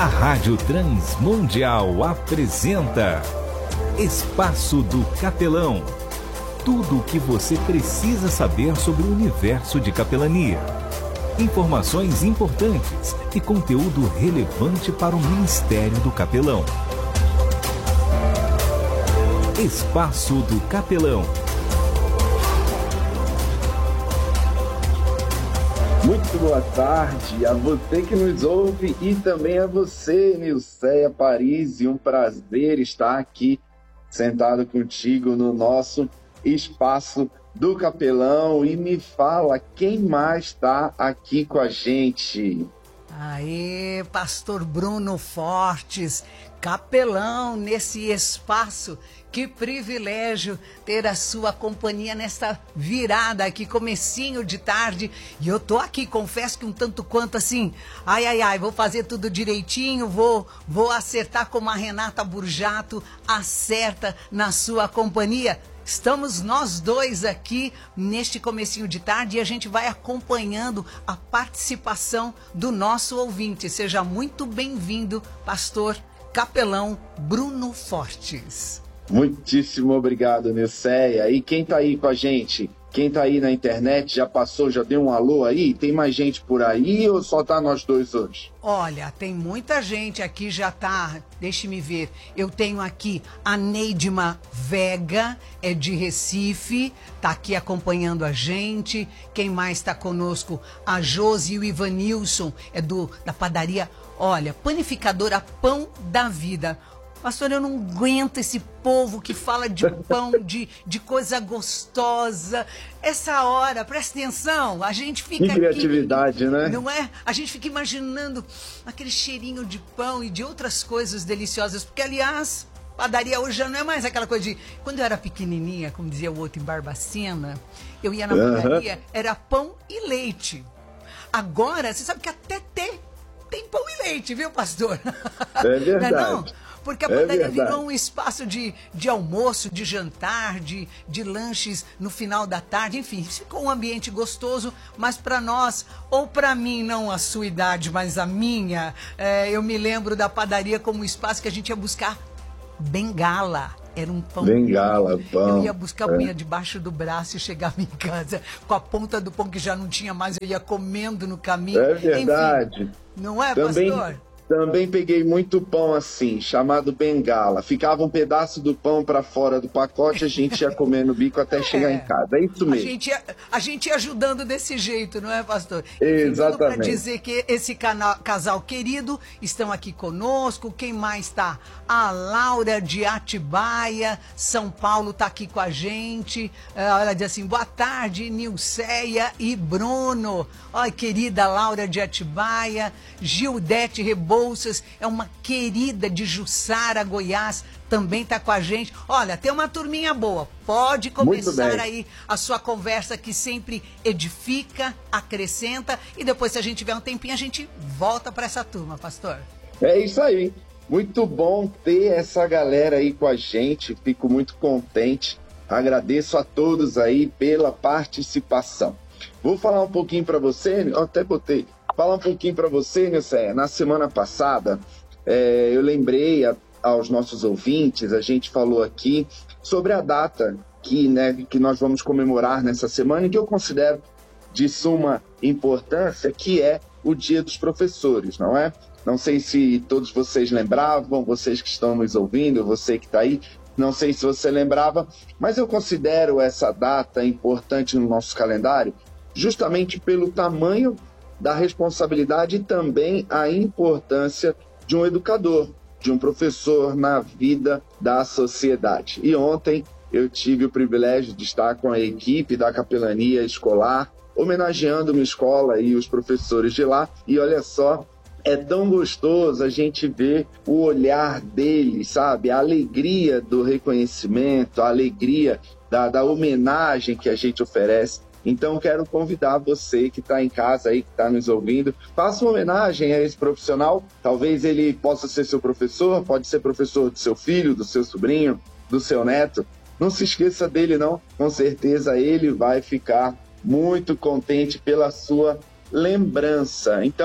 Rádio Transmundial apresenta Espaço do Capelão. Tudo o que você precisa saber sobre o universo de capelania. Informações importantes e conteúdo relevante para o Ministério do Capelão. Espaço do Capelão. Muito boa tarde a você que nos ouve e também a você, Nilceia Paris. Um prazer estar aqui sentado contigo no nosso Espaço do Capelão. E me fala, quem mais está aqui com a gente? Aê, Pastor Bruno Fortes, capelão nesse espaço. Que privilégio ter a sua companhia nesta virada aqui, comecinho de tarde. E eu tô aqui, confesso que um tanto quanto assim, vou fazer tudo direitinho, vou acertar como a Renata Burjato acerta na sua companhia. Estamos nós dois aqui neste comecinho de tarde e a gente vai acompanhando a participação do nosso ouvinte. Seja muito bem-vindo, pastor capelão Bruno Fortes. Muitíssimo obrigado, Nilceia. E quem tá aí com a gente? Quem tá aí na internet, já passou, já deu um alô aí? Tem mais gente por aí ou só tá nós dois hoje? Olha, tem muita gente aqui, já tá, deixe-me ver, eu tenho aqui a Neidma Vega, é de Recife, tá aqui acompanhando a gente. Quem mais tá conosco? A Josi e o Ivanilson, é da padaria, olha, panificadora Pão da Vida. Pastor, eu não aguento esse povo que fala de pão, de coisa gostosa. Essa hora, presta atenção, a gente fica aqui... criatividade, né? Não é? A gente fica imaginando aquele cheirinho de pão e de outras coisas deliciosas. Porque, aliás, padaria hoje já não é mais aquela coisa de... Quando eu era pequenininha, como dizia o outro em Barbacena, eu ia na padaria, era pão e leite. Agora, você sabe que até tem pão e leite, viu, pastor? É verdade. Não é não? Porque a padaria virou um espaço de almoço, de jantar, de lanches no final da tarde. Enfim, ficou um ambiente gostoso, mas para nós, ou para mim, não a sua idade, mas a minha, eu me lembro da padaria como um espaço que a gente ia buscar bengala. Era um pão. Bengala, pão. Eu ia buscar, punha debaixo do braço e chegava em casa com a ponta do pão que já não tinha mais, eu ia comendo no caminho. É verdade. Enfim, não é, Também... pastor? Também peguei muito pão assim, chamado bengala. Ficava um pedaço do pão para fora do pacote, a gente ia comer no bico até chegar em casa. É isso mesmo. A gente ia ajudando desse jeito, não é, pastor? Exatamente. Para dizer que esse casal querido estão aqui conosco. Quem mais está? A Laura de Atibaia, São Paulo, está aqui com a gente. Ela diz assim, boa tarde, Nilceia e Bruno. Olha, querida Laura de Atibaia. Gildete Rebouças, é uma querida de Jussara, Goiás, também está com a gente. Olha, tem uma turminha boa. Pode começar aí a sua conversa que sempre edifica, acrescenta, e depois, se a gente tiver um tempinho, a gente volta para essa turma, pastor. É isso aí. Muito bom ter essa galera aí com a gente. Fico muito contente. Agradeço a todos aí pela participação. Vou falar um pouquinho para você, até botei. Falar um pouquinho para você, Nilceia. Na semana passada, eu lembrei aos nossos ouvintes, a gente falou aqui sobre a data que nós vamos comemorar nessa semana e que eu considero de suma importância, que é o Dia dos Professores, não é? Não sei se todos vocês lembravam, vocês que estão nos ouvindo, você que está aí, não sei se você lembrava, mas eu considero essa data importante no nosso calendário justamente pelo tamanho da responsabilidade e também a importância de um educador, de um professor na vida da sociedade. E ontem eu tive o privilégio de estar com a equipe da capelania escolar, homenageando uma escola e os professores de lá. E olha só, é tão gostoso a gente ver o olhar deles, sabe? A alegria do reconhecimento, a alegria da homenagem que a gente oferece. Então, quero convidar você que está em casa aí, que está nos ouvindo, faça uma homenagem a esse profissional. Talvez ele possa ser seu professor, pode ser professor do seu filho, do seu sobrinho, do seu neto. Não se esqueça dele, não. Com certeza ele vai ficar muito contente pela sua lembrança. Então,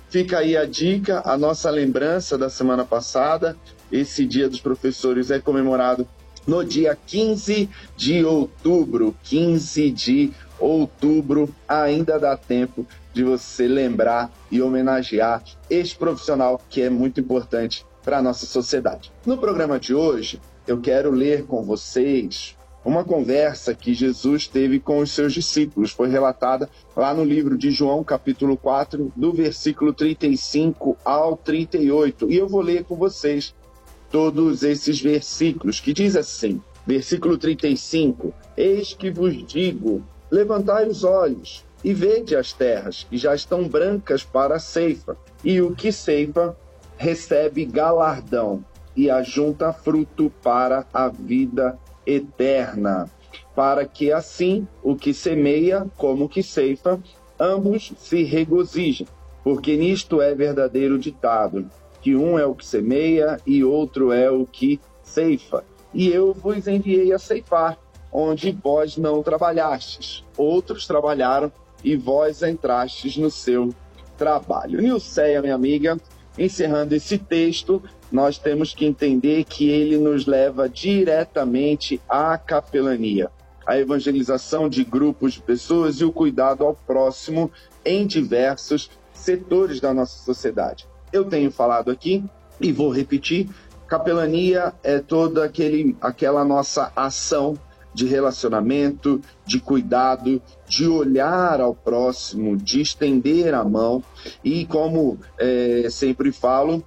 fica aí a dica, a nossa lembrança da semana passada. Esse Dia dos Professores é comemorado no dia 15 de outubro. 15 de outubro, ainda dá tempo de você lembrar e homenagear este profissional que é muito importante para a nossa sociedade. No programa de hoje, eu quero ler com vocês uma conversa que Jesus teve com os seus discípulos. Foi relatada lá no livro de João, capítulo 4, do versículo 35 ao 38. E eu vou ler com vocês todos esses versículos, que diz assim, versículo 35, eis que vos digo, levantai os olhos e vede as terras, que já estão brancas para a ceifa, e o que ceifa recebe galardão, e ajunta fruto para a vida eterna, para que assim o que semeia como o que ceifa, ambos se regozijem, porque nisto é verdadeiro ditado, que um é o que semeia e outro é o que ceifa. E eu vos enviei a ceifar, onde vós não trabalhastes. Outros trabalharam e vós entrastes no seu trabalho. Nilceia, minha amiga, encerrando esse texto, nós temos que entender que ele nos leva diretamente à capelania, a evangelização de grupos de pessoas e o cuidado ao próximo em diversos setores da nossa sociedade. Eu tenho falado aqui e vou repetir, capelania é toda aquela nossa ação de relacionamento, de cuidado, de olhar ao próximo, de estender a mão e, como sempre falo,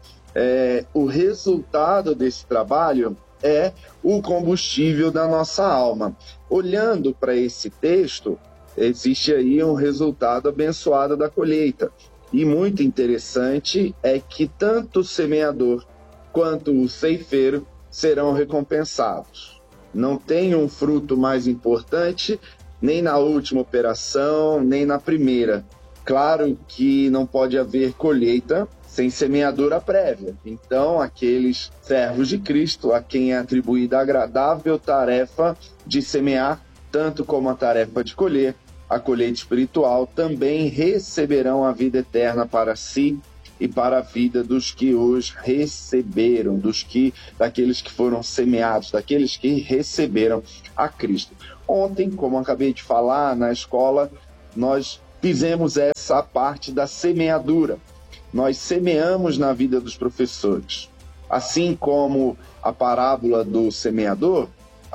o resultado desse trabalho é o combustível da nossa alma. Olhando para esse texto, existe aí um resultado abençoado da colheita. E muito interessante é que tanto o semeador quanto o ceifeiro serão recompensados. Não tem um fruto mais importante, nem na última operação, nem na primeira. Claro que não pode haver colheita sem semeadura prévia. Então, aqueles servos de Cristo, a quem é atribuída a agradável tarefa de semear, tanto como a tarefa de colher, a colheita espiritual, também receberão a vida eterna para si e para a vida dos que os receberam, daqueles que foram semeados, daqueles que receberam a Cristo. Ontem, como acabei de falar, na escola, nós fizemos essa parte da semeadura. Nós semeamos na vida dos professores. Assim como a parábola do semeador,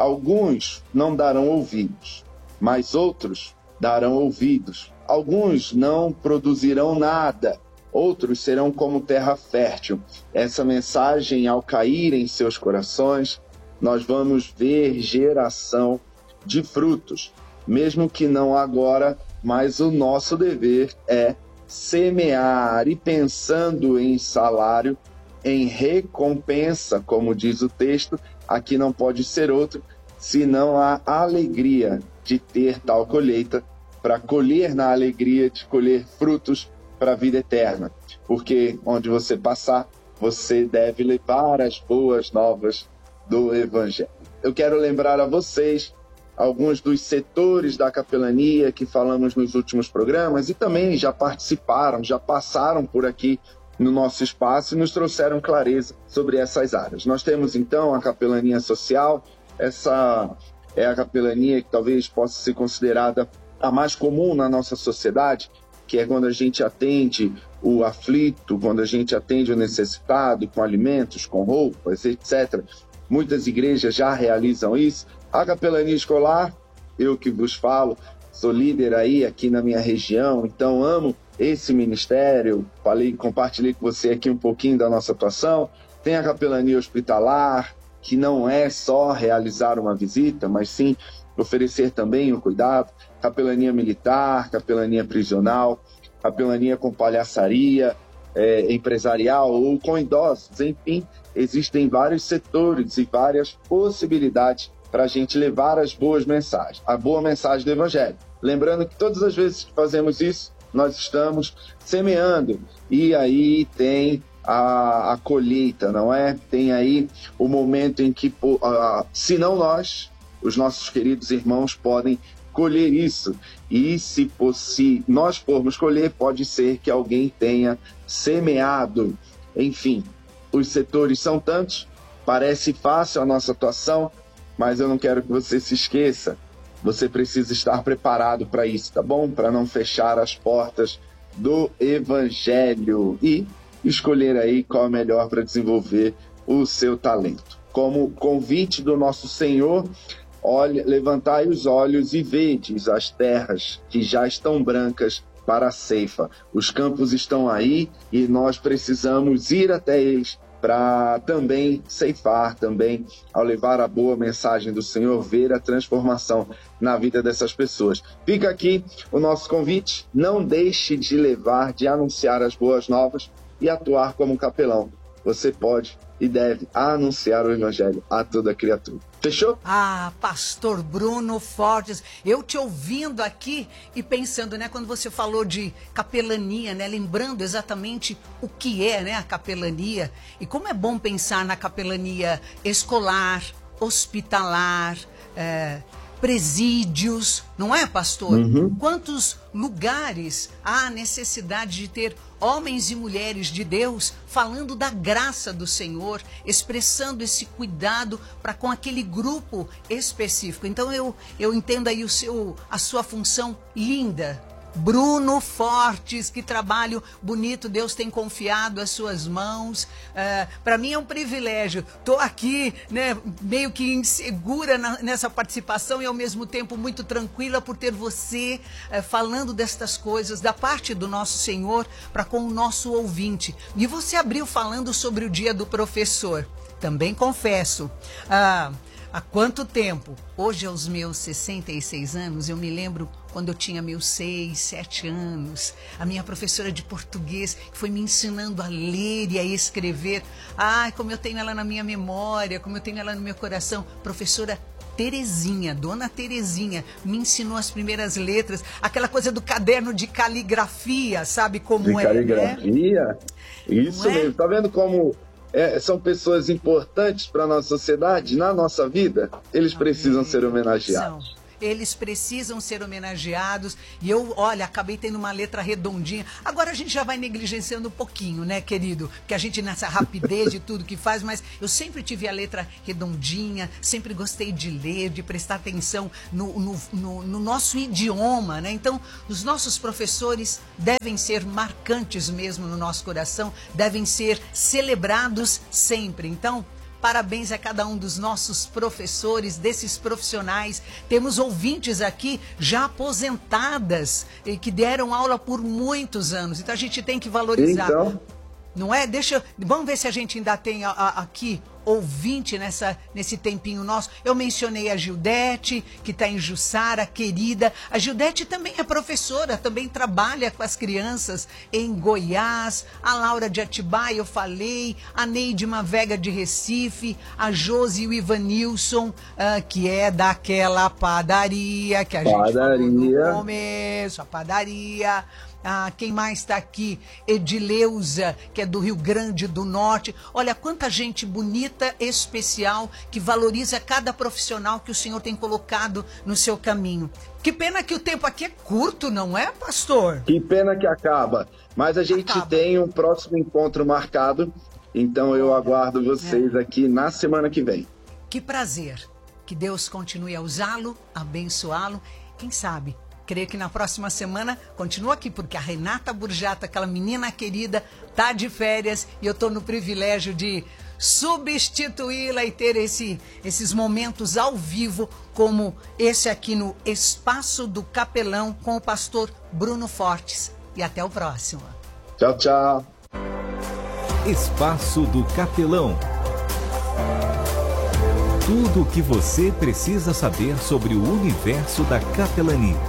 alguns não darão ouvidos, mas outros darão ouvidos. Alguns não produzirão nada, outros serão como terra fértil. Essa mensagem, ao cair em seus corações, nós vamos ver geração de frutos, mesmo que não agora, mas o nosso dever é semear, e pensando em salário, em recompensa, como diz o texto, aqui não pode ser outro, senão a alegria de ter tal colheita, para colher na alegria de colher frutos para a vida eterna. Porque onde você passar, você deve levar as boas novas do Evangelho. Eu quero lembrar a vocês alguns dos setores da capelania que falamos nos últimos programas e também já participaram, já passaram por aqui no nosso espaço e nos trouxeram clareza sobre essas áreas. Nós temos então a capelania social, essa é a capelania que talvez possa ser considerada a mais comum na nossa sociedade, que é quando a gente atende o aflito, quando a gente atende o necessitado com alimentos, com roupas, etc. Muitas igrejas já realizam isso. A capelania escolar, eu que vos falo, sou líder aí aqui na minha região, então amo esse ministério, compartilhei com você aqui um pouquinho da nossa atuação. Tem a capelania hospitalar, que não é só realizar uma visita, mas sim oferecer também o cuidado. Capelania militar, capelania prisional, capelania com palhaçaria, empresarial ou com idosos. Enfim, existem vários setores e várias possibilidades para a gente levar as boas mensagens, a boa mensagem do Evangelho. Lembrando que todas as vezes que fazemos isso, nós estamos semeando. E aí tem a colheita, não é? Tem aí o momento em que, se não nós, os nossos queridos irmãos podem colher isso. E se nós formos colher, pode ser que alguém tenha semeado. Enfim, os setores são tantos, parece fácil a nossa atuação, mas eu não quero que você se esqueça. Você precisa estar preparado para isso, tá bom? Para não fechar as portas do Evangelho e escolher aí qual é melhor para desenvolver o seu talento. Como convite do nosso Senhor, olha, levantai os olhos e vedes as terras que já estão brancas para a ceifa. Os campos estão aí e nós precisamos ir até eles para também ceifar, também, ao levar a boa mensagem do Senhor, ver a transformação na vida dessas pessoas. Fica aqui o nosso convite, não deixe de levar, de anunciar as boas novas e atuar como capelão. Você pode e deve anunciar o Evangelho a toda criatura. Fechou? Ah, pastor Bruno Fortes, eu te ouvindo aqui e pensando, né, quando você falou de capelania, né, lembrando exatamente o que é, né, a capelania, e como é bom pensar na capelania escolar, hospitalar, presídios, não é, pastor? Quantos lugares há necessidade de ter homens e mulheres de Deus falando da graça do Senhor, expressando esse cuidado para com aquele grupo específico. Então eu entendo aí a sua função linda. Bruno Fortes, que trabalho bonito Deus tem confiado às suas mãos. Para mim é um privilégio. Estou aqui, né, meio que insegura nessa participação e ao mesmo tempo muito tranquila por ter você falando destas coisas da parte do nosso Senhor para com o nosso ouvinte. E você abriu falando sobre o dia do professor. Também confesso, há quanto tempo? Hoje, aos meus 66 anos, eu me lembro quando eu tinha meus 6, 7 anos, a minha professora de português que foi me ensinando a ler e a escrever. Ai, como eu tenho ela na minha memória, como eu tenho ela no meu coração. Professora Terezinha, dona Terezinha, me ensinou as primeiras letras, aquela coisa do caderno de caligrafia, sabe como de caligrafia? Né? Isso mesmo, tá vendo como... são pessoas importantes para a nossa sociedade, na nossa vida, eles precisam ser homenageados. Eles precisam ser homenageados. E eu, olha, acabei tendo uma letra redondinha. Agora a gente já vai negligenciando um pouquinho, né, querido? Porque a gente nessa rapidez de tudo que faz, mas eu sempre tive a letra redondinha, sempre gostei de ler, de prestar atenção no nosso idioma, né? Então, os nossos professores devem ser marcantes mesmo no nosso coração, devem ser celebrados sempre. Então, parabéns a cada um dos nossos professores, desses profissionais. Temos ouvintes aqui já aposentadas e que deram aula por muitos anos. Então a gente tem que valorizar. Então... Não é? Vamos ver se a gente ainda tem aqui ouvinte nesse tempinho nosso. Eu mencionei a Gildete, que está em Jussara, querida. A Gildete também é professora, também trabalha com as crianças em Goiás. A Laura de Atibaia, eu falei. A Neide Mavega de Recife. A Josi e o Ivanilson, que é daquela padaria que a gente falou no começo. A padaria. Quem mais está aqui? Edileuza, que é do Rio Grande do Norte. Olha, quanta gente bonita, especial, que valoriza cada profissional que o Senhor tem colocado no seu caminho. Que pena que o tempo aqui é curto, não é, pastor? Que pena que acaba. Mas a gente tem um próximo encontro marcado, então eu aguardo vocês aqui na semana que vem. Que prazer. Que Deus continue a usá-lo, abençoá-lo. Quem sabe? Creio que na próxima semana continua aqui, porque a Renata Burjato, aquela menina querida, tá de férias e eu tô no privilégio de substituí-la e ter esses momentos ao vivo, como esse aqui no Espaço do Capelão com o pastor Bruno Fortes. E até o próximo. Tchau, tchau. Espaço do Capelão. Tudo o que você precisa saber sobre o universo da capelania.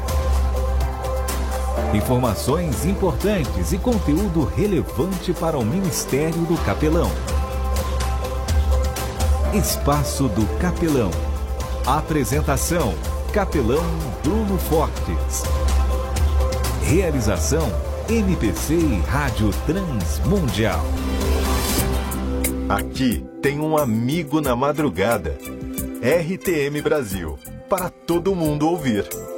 Informações importantes e conteúdo relevante para o Ministério do Capelão. Espaço do Capelão. Apresentação: Capelão Bruno Fortes. Realização: MPC e Rádio Transmundial. Aqui tem um amigo na madrugada. RTM Brasil, para todo mundo ouvir.